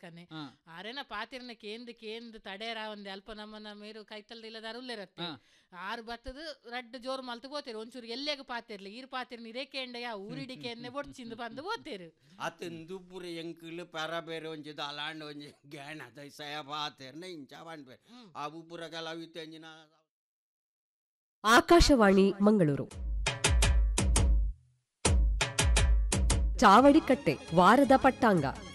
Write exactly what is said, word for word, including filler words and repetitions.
ಕನೆ ಆರೇನ ಪಾತಿರ್ನ ಕೇಂದ್ರ ಕೇಂದ್ರ ತಡೇರ ಒಂದ್ ಅಲ್ಪ ನಮ್ಮನ ಮೇರು ಕೈತಲ್ದ ಇಲ್ಲದಾರು ಉಲ್ಲೇರತ್ತೆ ಆರು ಬತ್ತದ ರಡ್ಡು ಜೋರು ಮಲ್ತು ಹೋತೇರು ಒಂಚೂರು ಎಲ್ಲೇಗ ಪಾತಿರ್ಲಿ ಈರ್ ಪಾತಿರ್ನ ಇರೇಕೆಂಡೆಯ ಊರಿಡಿಕೆ ಎನ್ನೆ ಬೊಡ್ಚಿಂದು ಬಂದು ಹೋತೇರು ಅತ್ತಂದು ಪುರ ಎಂಕುಲು ಪರ ಬೇರೆ ಒಂಜಿದ ಅಲಾಂಡ ಒಂಜಿ ಗ್ಯಾಣ ದೈಸಯ ಪಾತಿರ್ನ ಇಂಚ ಬಂಡ್ಬೆ ಅವು ಪುರ ಕಲಾವಿತ ಎಂಜಿನ. ಆಕಾಶವಾಣಿ ಮಂಗಳೂರು. ಚಾವಡಿಕಟ್ಟೆ ವಾರದ ಪಟ್ಟಾಂಗ